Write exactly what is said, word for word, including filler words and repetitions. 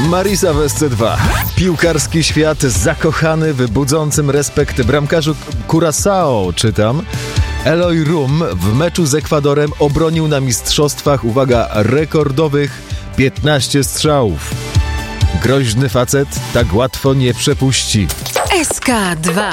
Marisa w S C dwa. Piłkarski świat zakochany w budzącym respekt bramkarzu Curaçao, czytam. Eloy Room w meczu z Ekwadorem obronił na mistrzostwach, uwaga, rekordowych piętnaście strzałów. Groźny facet tak łatwo nie przepuści. S K dwa.